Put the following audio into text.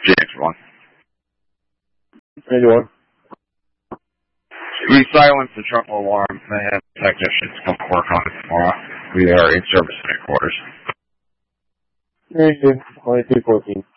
James 1. How you doing? We silenced the truck alarm and have technicians come work on it tomorrow. We are in service headquarters. Very good. 2214.